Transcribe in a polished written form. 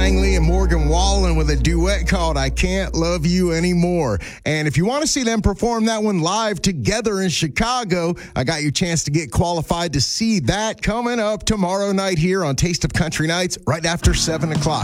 Langley and Morgan Wallen with a duet called I Can't Love You Anymore. And if you want to see them perform that one live together in Chicago, I got you a chance to get qualified to see that coming up tomorrow night here on Taste of Country Nights right after 7 o'clock.